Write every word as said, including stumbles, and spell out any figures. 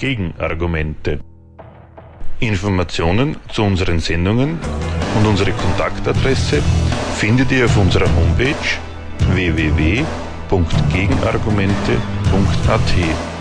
Gegenargumente. Informationen zu unseren Sendungen und unsere Kontaktadresse findet ihr auf unserer Homepage w w w punkt gegenargumente punkt a t.